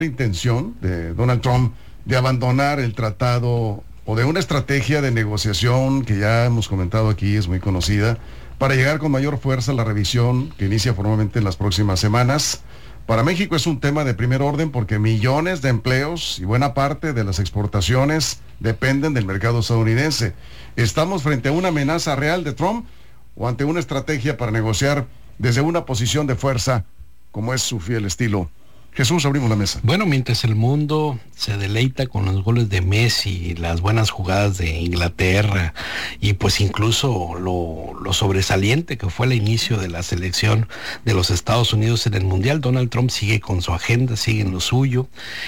intención de Donald Trump de abandonar el tratado o de una estrategia de negociación que ya hemos comentado aquí, es muy conocida, para llegar con mayor fuerza a la revisión que inicia formalmente en las próximas semanas. Para México es un tema de primer orden porque millones de empleos y buena parte de las exportaciones dependen del mercado estadounidense. ¿Estamos frente a una amenaza real de Trump o ante una estrategia para negociar desde una posición de fuerza, como es su fiel estilo? Jesús, abrimos la mesa. Bueno, mientras el mundo se deleita con los goles de Messi, las buenas jugadas de Inglaterra y pues incluso lo sobresaliente que fue el inicio de la selección de los Estados Unidos en el Mundial, Donald Trump sigue con su agenda, sigue en lo suyo,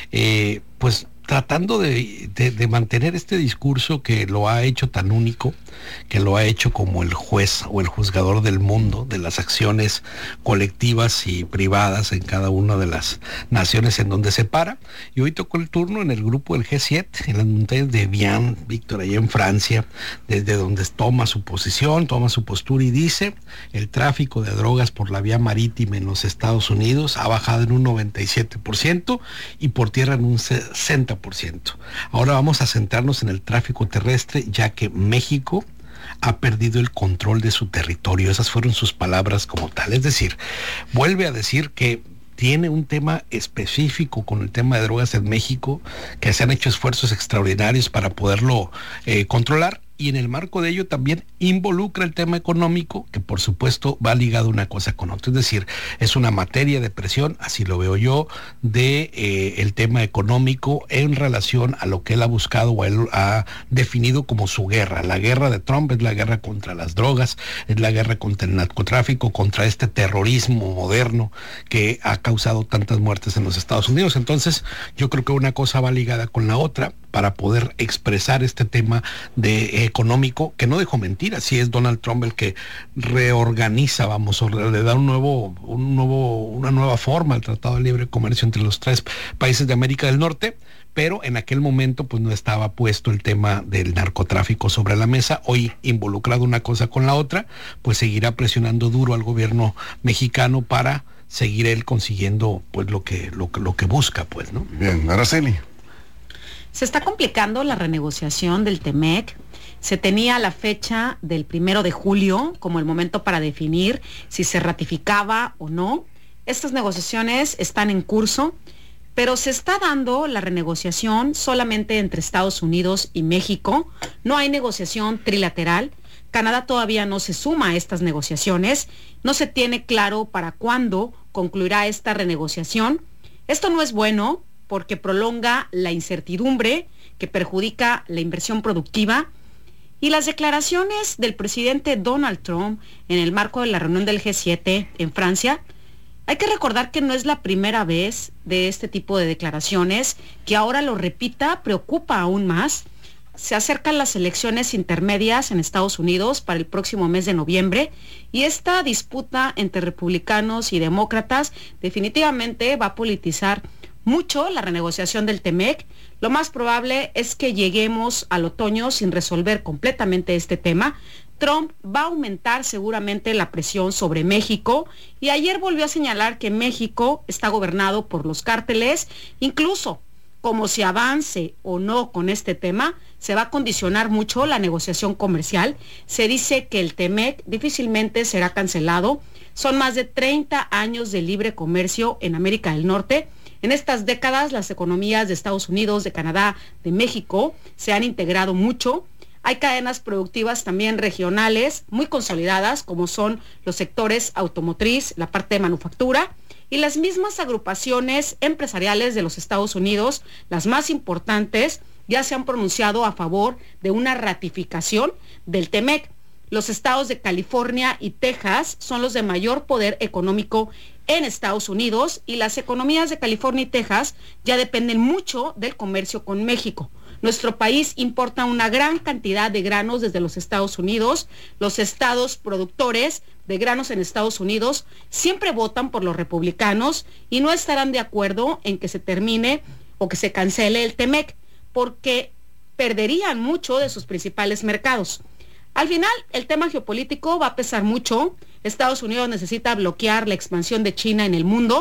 pues tratando de mantener este discurso que lo ha hecho tan único, que lo ha hecho como el juez o el juzgador del mundo, de las acciones colectivas y privadas en cada una de las naciones en donde se para. Y hoy tocó el turno en el grupo del G7, en las montañas de Evian, Víctor, allá en Francia, desde donde toma su posición, toma su postura y dice: el tráfico de drogas por la vía marítima en los Estados Unidos ha bajado en un 97% y por tierra en un 60%. Ahora vamos a centrarnos en el tráfico terrestre, ya que México ha perdido el control de su territorio. Esas fueron sus palabras como tal. Es decir, vuelve a decir que tiene un tema específico con el tema de drogas en México, que se han hecho esfuerzos extraordinarios para poderlo controlar. Y en el marco de ello también involucra el tema económico, que por supuesto va ligado una cosa con otra. Es decir, es una materia de presión, así lo veo yo, de el tema económico en relación a lo que él ha buscado o él ha definido como su guerra. La guerra de Trump es la guerra contra las drogas, es la guerra contra el narcotráfico, contra este terrorismo moderno que ha causado tantas muertes en los Estados Unidos. Entonces, yo creo que una cosa va ligada con la otra para poder expresar este tema de económico, que no dijo mentiras. Sí, es Donald Trump el que reorganiza, vamos, o le da una nueva forma al Tratado de Libre Comercio entre los tres países de América del Norte, pero en aquel momento pues no estaba puesto el tema del narcotráfico sobre la mesa. Hoy, involucrado una cosa con la otra, pues seguirá presionando duro al gobierno mexicano para seguir él consiguiendo pues lo que busca, pues, ¿no? Bien, Araceli. Se está complicando la renegociación del TEMEC. Se tenía la fecha del 1 de julio como el momento para definir si se ratificaba o no. Estas negociaciones están en curso, pero se está dando la renegociación solamente entre Estados Unidos y México. No hay negociación trilateral. Canadá todavía no se suma a estas negociaciones. No se tiene claro para cuándo concluirá esta renegociación. Esto no es bueno porque prolonga la incertidumbre que perjudica la inversión productiva. Y las declaraciones del presidente Donald Trump en el marco de la reunión del G7 en Francia, hay que recordar que no es la primera vez de este tipo de declaraciones. Que ahora lo repita preocupa aún más. Se acercan las elecciones intermedias en Estados Unidos para el próximo mes de noviembre y esta disputa entre republicanos y demócratas definitivamente va a politizar mucho la renegociación del TEMEC. Lo más probable es que lleguemos al otoño sin resolver completamente este tema. Trump va a aumentar seguramente la presión sobre México y ayer volvió a señalar que México está gobernado por los cárteles. Incluso, como se avance o no con este tema, se va a condicionar mucho la negociación comercial. Se dice que el TEMEC difícilmente será cancelado. Son más de 30 años de libre comercio en América del Norte. En estas décadas, las economías de Estados Unidos, de Canadá, de México se han integrado mucho. Hay cadenas productivas también regionales muy consolidadas, como son los sectores automotriz, la parte de manufactura, y las mismas agrupaciones empresariales de los Estados Unidos, las más importantes, ya se han pronunciado a favor de una ratificación del TEMEC. Los estados de California y Texas son los de mayor poder económico en Estados Unidos y las economías de California y Texas ya dependen mucho del comercio con México. Nuestro país importa una gran cantidad de granos desde los Estados Unidos. Los estados productores de granos en Estados Unidos siempre votan por los republicanos y no estarán de acuerdo en que se termine o que se cancele el TEMEC, porque perderían mucho de sus principales mercados. Al final, el tema geopolítico va a pesar mucho. Estados Unidos necesita bloquear la expansión de China en el mundo.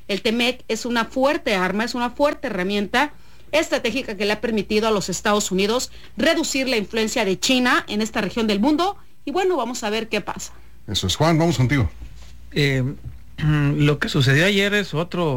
el TEMEC es una fuerte arma, es una fuerte herramienta estratégica que le ha permitido a los Estados Unidos reducir la influencia de China en esta región del mundo. Y bueno, vamos a ver qué pasa. Eso es, Juan, vamos contigo. Lo que sucedió ayer es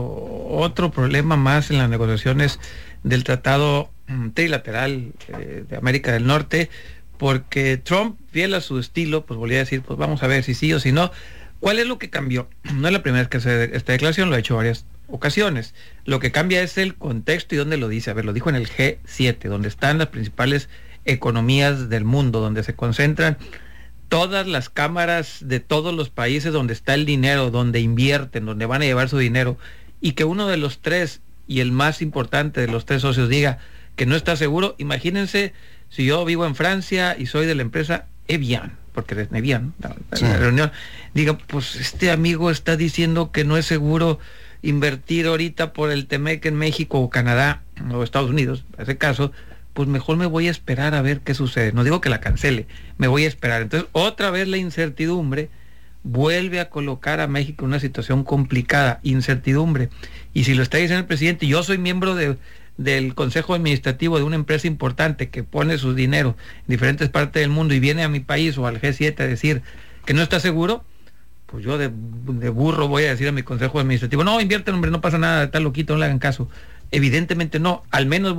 otro problema más en las negociaciones del tratado trilateral de América del Norte, porque Trump, fiel a su estilo, pues volvía a decir, pues vamos a ver si sí o si no. ¿Cuál es lo que cambió? No es la primera vez que hace esta declaración, lo ha hecho varias ocasiones. Lo que cambia es el contexto y dónde lo dice. A ver, lo dijo en el G7, donde están las principales economías del mundo, donde se concentran todas las cámaras de todos los países, donde está el dinero, donde invierten, donde van a llevar su dinero, y que uno de los tres, y el más importante de los tres socios, diga que no está seguro. Imagínense si yo vivo en Francia y soy de la empresa Evian, porque es Evian, la reunión, diga, pues este amigo está diciendo que no es seguro invertir ahorita por el TEMEC en México o Canadá o Estados Unidos, en ese caso, pues mejor me voy a esperar a ver qué sucede. No digo que la cancele, me voy a esperar. Entonces, otra vez la incertidumbre vuelve a colocar a México en una situación complicada, incertidumbre. Y si lo está diciendo el presidente, yo soy miembro del Consejo Administrativo de una empresa importante que pone su dinero en diferentes partes del mundo y viene a mi país o al G7 a decir que no está seguro, pues yo de burro voy a decir a mi Consejo Administrativo, no, invierten, hombre, no pasa nada, está loquito, no le hagan caso. Evidentemente no, al menos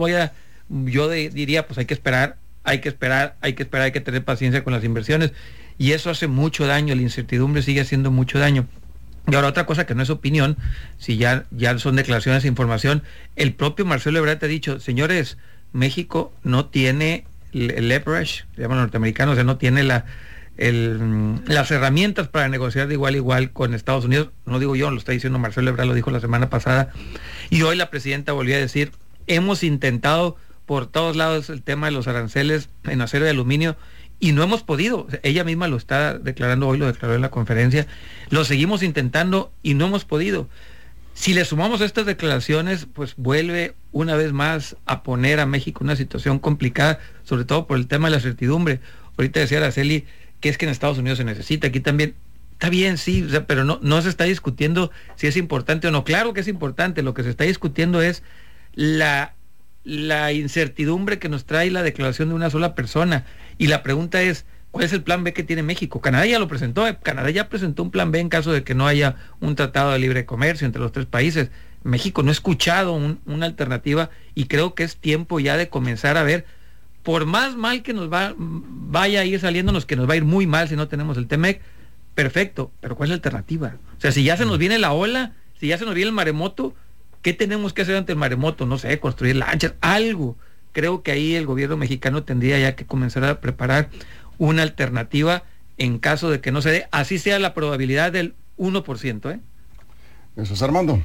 diría, pues hay que esperar, hay que tener paciencia con las inversiones, y eso hace mucho daño, la incertidumbre sigue haciendo mucho daño. Y ahora otra cosa que no es opinión, si ya son declaraciones e información, el propio Marcelo Ebrard ha dicho, señores, México no tiene el leverage, se llaman norteamericanos, o sea, no tiene las herramientas para negociar de igual a igual con Estados Unidos. No digo yo, lo está diciendo Marcelo Ebrard, lo dijo la semana pasada, y hoy la presidenta volvió a decir, hemos intentado por todos lados el tema de los aranceles en acero y aluminio y no hemos podido. Ella misma lo está declarando hoy, lo declaró en la conferencia, lo seguimos intentando y no hemos podido. Si le sumamos estas declaraciones, pues vuelve una vez más a poner a México en una situación complicada, sobre todo por el tema de la certidumbre. Ahorita decía Araceli que es que en Estados Unidos se necesita, aquí también. Está bien, sí, o sea, pero no se está discutiendo si es importante o no. Claro que es importante, lo que se está discutiendo es la incertidumbre que nos trae la declaración de una sola persona. Y la pregunta es, ¿cuál es el plan B que tiene México? Canadá ya lo presentó, Canadá ya presentó un plan B en caso de que no haya un tratado de libre comercio entre los tres países. México no ha escuchado una alternativa y creo que es tiempo ya de comenzar a ver, por más mal que nos vaya a ir saliéndonos, que nos va a ir muy mal si no tenemos el TEMEC, perfecto, pero ¿cuál es la alternativa? O sea, si ya se nos viene la ola, si ya se nos viene el maremoto, ¿qué tenemos que hacer ante el maremoto? No sé, construir lanchas, algo. Creo que ahí el gobierno mexicano tendría ya que comenzar a preparar una alternativa en caso de que no se dé, así sea la probabilidad del 1%. Eso es, Armando.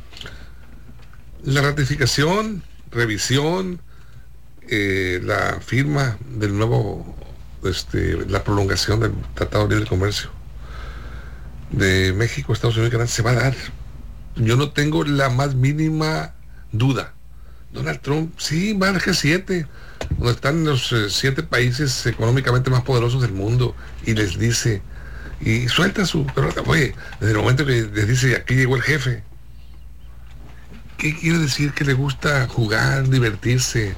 La ratificación, revisión, la firma del nuevo, la prolongación del Tratado de Libre Comercio de México, Estados Unidos y Canadá se va a dar. Yo no tengo la más mínima duda. Donald Trump sí va al G7, donde están los 7 países económicamente más poderosos del mundo, y les dice, y suelta su pelota. Oye, desde el momento que les dice, aquí llegó el jefe, ¿qué quiere decir? Que le gusta jugar, divertirse.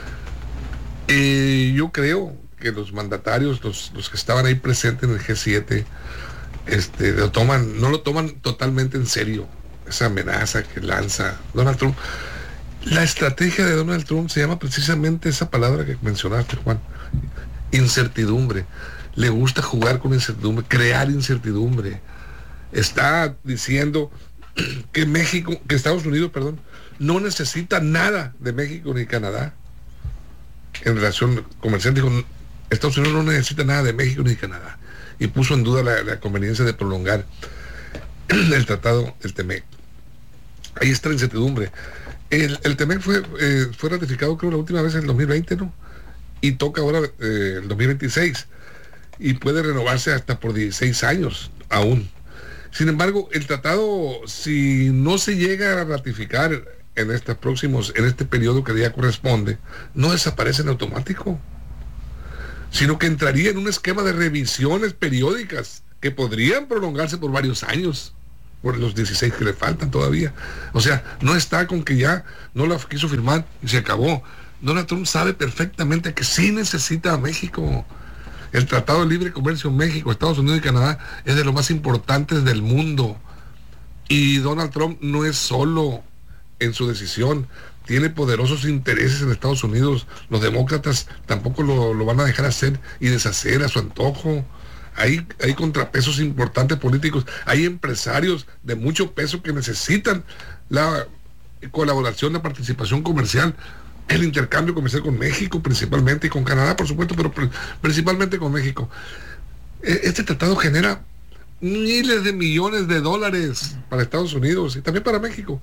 Yo creo que los mandatarios, los que estaban ahí presentes en el G7, no lo toman totalmente en serio, esa amenaza que lanza Donald Trump. La estrategia de Donald Trump se llama precisamente esa palabra que mencionaste, Juan, incertidumbre. Le gusta jugar con incertidumbre, crear incertidumbre. Está diciendo que Estados Unidos, no necesita nada de México ni Canadá. En relación comercial dijo, Estados Unidos no necesita nada de México ni Canadá. Y puso en duda la conveniencia de prolongar el tratado del TEMEC. Ahí está la incertidumbre. El TEMEC fue ratificado, creo, la última vez en el 2020, ¿no? Y toca ahora el 2026. Y puede renovarse hasta por 16 años aún. Sin embargo, el tratado, si no se llega a ratificar en este periodo que ya corresponde, no desaparece en automático, sino que entraría en un esquema de revisiones periódicas que podrían prolongarse por varios años. por los 16 que le faltan todavía. O sea, no está con que ya no la quiso firmar y se acabó. Donald Trump sabe perfectamente que sí necesita a México. El Tratado de Libre Comercio México, Estados Unidos y Canadá es de los más importantes del mundo. Y Donald Trump no es solo en su decisión, tiene poderosos intereses en Estados Unidos. Los demócratas tampoco lo van a dejar hacer y deshacer a su antojo. Hay contrapesos importantes políticos, hay empresarios de mucho peso que necesitan la colaboración, la participación comercial, el intercambio comercial con México principalmente, y con Canadá por supuesto, pero principalmente con México. Este tratado genera miles de millones de dólares para Estados Unidos y también para México.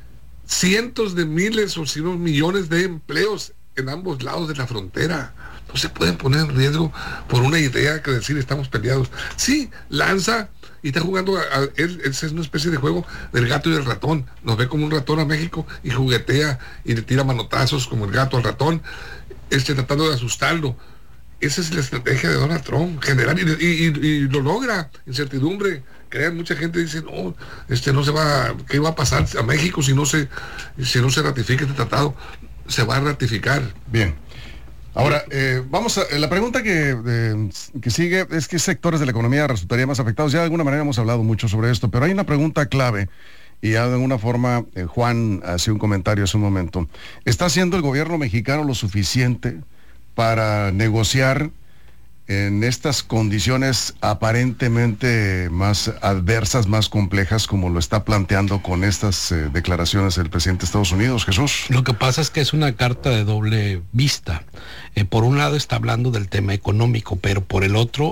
Cientos de miles o si no millones de empleos en ambos lados de la frontera. No se pueden poner en riesgo por una idea que decir estamos peleados. Sí, lanza y está jugando, es una especie de juego del gato y del ratón. Nos ve como un ratón a México y juguetea y le tira manotazos como el gato al ratón, tratando de asustarlo. Esa es la estrategia de Donald Trump, generar y lo logra. Incertidumbre, crean, mucha gente dice, no, no se va, ¿qué va a pasar a México si no se ratifica este tratado? Se va a ratificar. Bien. Ahora, vamos a... La pregunta que sigue es qué sectores de la economía resultarían más afectados. Ya de alguna manera hemos hablado mucho sobre esto, pero hay una pregunta clave, y ya de alguna forma Juan hacía un comentario hace un momento. ¿Está haciendo el gobierno mexicano lo suficiente para negociar en estas condiciones aparentemente más adversas, más complejas, como lo está planteando con estas declaraciones del presidente de Estados Unidos, Jesús? Lo que pasa es que es una carta de doble vista. Por un lado está hablando del tema económico, pero por el otro,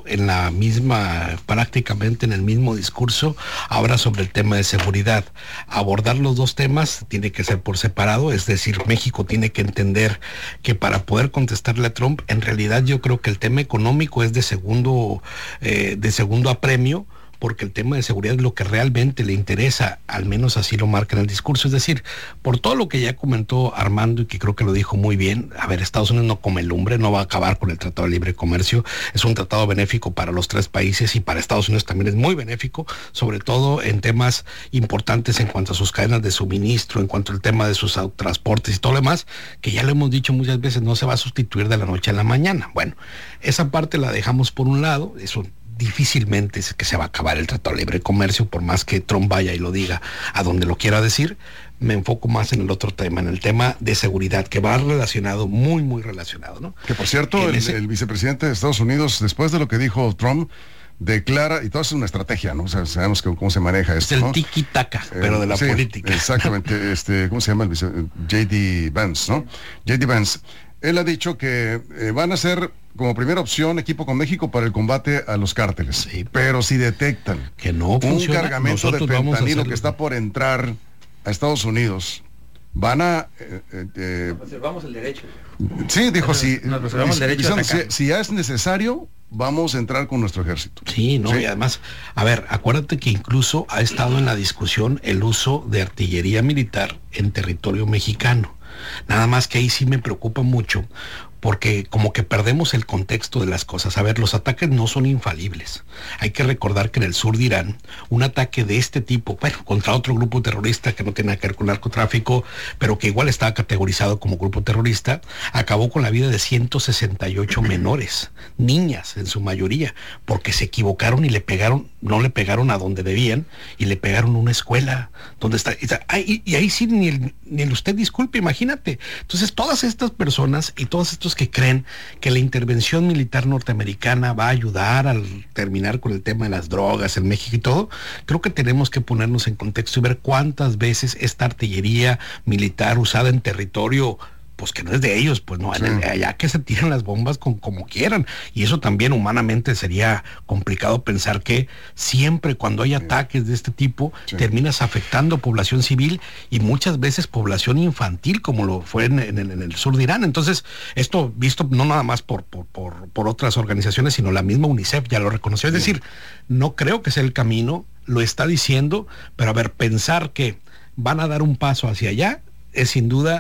prácticamente en el mismo discurso, habla sobre el tema de seguridad. Abordar los dos temas tiene que ser por separado, es decir, México tiene que entender que para poder contestarle a Trump, en realidad yo creo que el tema económico es de segundo apremio, porque el tema de seguridad es lo que realmente le interesa, al menos así lo marca en el discurso. Es decir, por todo lo que ya comentó Armando, y que creo que lo dijo muy bien, a ver, Estados Unidos no come lumbre, no va a acabar con el Tratado de Libre Comercio, es un tratado benéfico para los tres países y para Estados Unidos también es muy benéfico, sobre todo en temas importantes en cuanto a sus cadenas de suministro, en cuanto al tema de sus transportes y todo lo demás, que ya lo hemos dicho muchas veces, no se va a sustituir de la noche a la mañana. Bueno, esa parte la dejamos por un lado, eso difícilmente es que se va a acabar el Tratado de Libre Comercio, por más que Trump vaya y lo diga a donde lo quiera decir. Me enfoco más en el otro tema, en el tema de seguridad, que va relacionado, muy, muy relacionado, ¿no? Que por cierto, el vicepresidente de Estados Unidos, después de lo que dijo Trump, declara, y todo es una estrategia, ¿no? O sea, sabemos cómo se maneja esto, es el ¿no? tiki-taka, pero de la política. Exactamente, ¿cómo se llama el J.D. Vance, ¿no? J.D. Vance. Él ha dicho que van a ser como primera opción equipo con México para el combate a los cárteles. Sí, pero si detectan que no funciona, un cargamento de fentanilo que está por entrar a Estados Unidos, van a... Reservamos el derecho. Sí, dijo, si ya es necesario, vamos a entrar con nuestro ejército. Sí, no, sí. Y además, a ver, acuérdate que incluso ha estado en la discusión el uso de artillería militar en territorio mexicano. Nada más que ahí sí me preocupa mucho, porque como que perdemos el contexto de las cosas. A ver, los ataques no son infalibles. Hay que recordar que en el sur de Irán, un ataque de este tipo, bueno, contra otro grupo terrorista que no tiene nada que ver con narcotráfico, pero que igual estaba categorizado como grupo terrorista, acabó con la vida de 168 menores, niñas en su mayoría, porque se equivocaron y no le pegaron a donde debían, y le pegaron a una escuela donde está. Y ahí sí ni el usted disculpe, imagínate. Entonces todas estas personas y todos estos que creen que la intervención militar norteamericana va a ayudar a terminar con el tema de las drogas en México y todo, creo que tenemos que ponernos en contexto y ver cuántas veces esta artillería militar usada en territorio, pues que no es de ellos, pues no, sí. Allá que se tiran las bombas como quieran, y eso también humanamente sería complicado pensar que siempre cuando hay ataques de este tipo, sí, terminas afectando población civil y muchas veces población infantil, como lo fue en el sur de Irán. Entonces, esto visto no nada más por otras organizaciones, sino la misma UNICEF ya lo reconoció, es sí, decir, no creo que sea el camino, lo está diciendo, pero a ver, pensar que van a dar un paso hacia allá es sin duda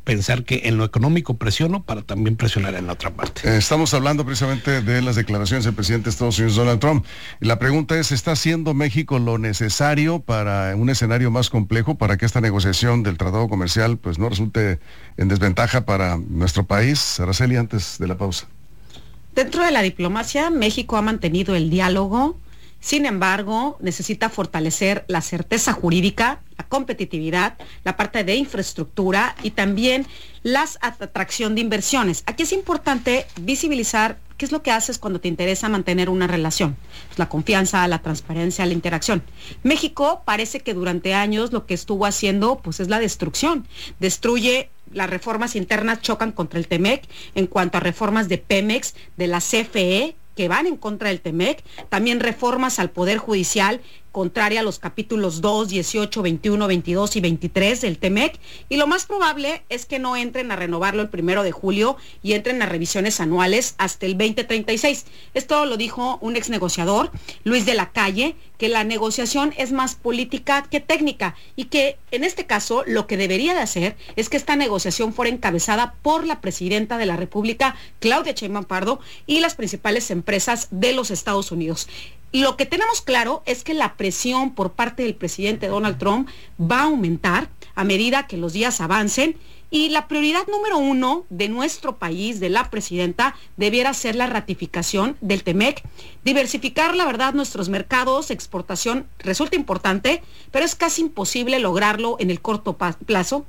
pensar que en lo económico presiono para también presionar en la otra parte. Estamos hablando precisamente de las declaraciones del presidente de Estados Unidos, Donald Trump. Y la pregunta es, ¿está haciendo México lo necesario para un escenario más complejo, para que esta negociación del tratado comercial pues no resulte en desventaja para nuestro país? Araceli, antes de la pausa. Dentro de la diplomacia, México ha mantenido el diálogo. Sin embargo, necesita fortalecer la certeza jurídica, la competitividad, la parte de infraestructura y también la atracción de inversiones. Aquí es importante visibilizar qué es lo que haces cuando te interesa mantener una relación. Pues la confianza, la transparencia, la interacción. México parece que durante años lo que estuvo haciendo pues es la destrucción. Destruye. Las reformas internas chocan contra el TEMEC en cuanto a reformas de Pemex, de la CFE, que van en contra del TEMEC, también reformas al Poder Judicial, contraria a los capítulos 2, 18, 21, 22 y 23 del TEMEC, y lo más probable es que no entren a renovarlo el 1 de julio y entren a revisiones anuales hasta el 2036. Esto lo dijo un ex negociador, Luis de la Calle, que la negociación es más política que técnica y que en este caso lo que debería de hacer es que esta negociación fuera encabezada por la presidenta de la República, Claudia Sheinbaum Pardo, y las principales empresas de los Estados Unidos. Lo que tenemos claro es que la presión por parte del presidente Donald Trump va a aumentar a medida que los días avancen y la prioridad número 1 de nuestro país, de la presidenta, debiera ser la ratificación del TEMEC. Diversificar, la verdad, nuestros mercados, exportación, resulta importante, pero es casi imposible lograrlo en el corto plazo.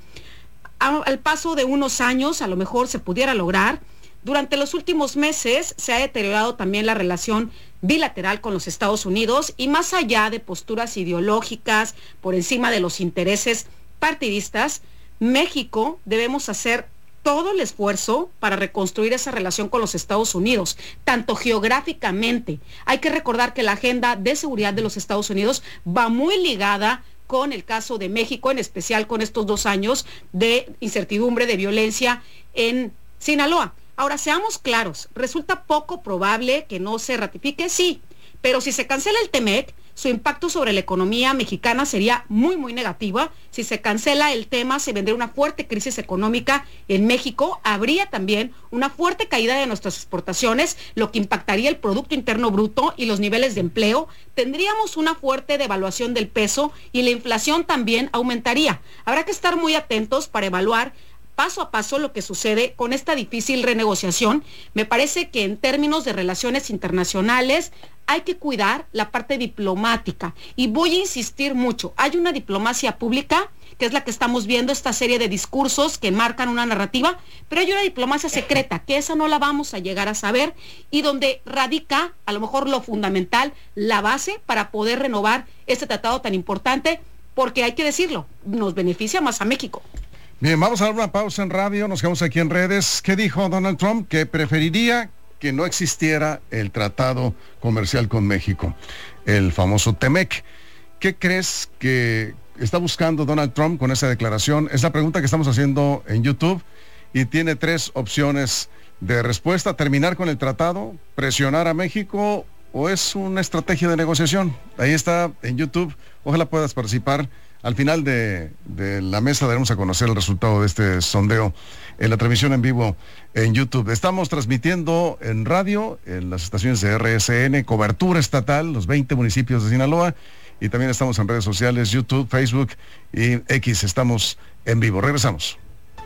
Al paso de unos años, a lo mejor se pudiera lograr. Durante los últimos meses se ha deteriorado también la relación bilateral con los Estados Unidos y más allá de posturas ideológicas por encima de los intereses partidistas, México debemos hacer todo el esfuerzo para reconstruir esa relación con los Estados Unidos, tanto geográficamente. Hay que recordar que la agenda de seguridad de los Estados Unidos va muy ligada con el caso de México, en especial con estos 2 años de incertidumbre, de violencia en Sinaloa. Ahora, seamos claros, resulta poco probable que no se ratifique, sí, pero si se cancela el TEMEC, su impacto sobre la economía mexicana sería muy, muy negativa. Si se cancela el tema, se vendría una fuerte crisis económica en México, habría también una fuerte caída de nuestras exportaciones, lo que impactaría el Producto Interno Bruto y los niveles de empleo, tendríamos una fuerte devaluación del peso y la inflación también aumentaría. Habrá que estar muy atentos para evaluar paso a paso lo que sucede con esta difícil renegociación. Me parece que en términos de relaciones internacionales hay que cuidar la parte diplomática y voy a insistir mucho. Hay una diplomacia pública, que es la que estamos viendo, esta serie de discursos que marcan una narrativa, pero hay una diplomacia secreta, que esa no la vamos a llegar a saber y donde radica a lo mejor lo fundamental, la base para poder renovar este tratado tan importante, porque hay que decirlo, nos beneficia más a México. Bien, vamos a dar una pausa en radio, nos quedamos aquí en redes. ¿Qué dijo Donald Trump? Que preferiría que no existiera el tratado comercial con México, el famoso TEMEC. ¿Qué crees que está buscando Donald Trump con esa declaración? Es la pregunta que estamos haciendo en YouTube y tiene 3 opciones de respuesta: terminar con el tratado, presionar a México o es una estrategia de negociación. Ahí está en YouTube, ojalá puedas participar. Al final de la mesa daremos a conocer el resultado de este sondeo en la transmisión en vivo en YouTube. Estamos transmitiendo en radio, en las estaciones de RSN, cobertura estatal, los 20 municipios de Sinaloa, y también estamos en redes sociales, YouTube, Facebook y X. Estamos en vivo. Regresamos.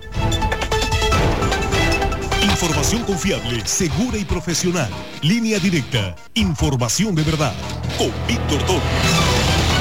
Información confiable, segura y profesional. Línea directa. Información de verdad. Con Víctor Torres.